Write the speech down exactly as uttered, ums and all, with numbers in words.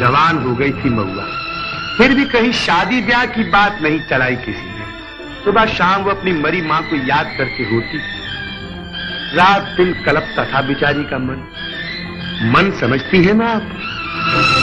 जवान हो गई थी महुआ, फिर भी कहीं शादी ब्याह की बात नहीं चलाई किसी ने। सुबह शाम वो अपनी मरी माँ को याद करके रोती, रात दिन कलपता था बेचारी का मन। मन समझती है ना आप?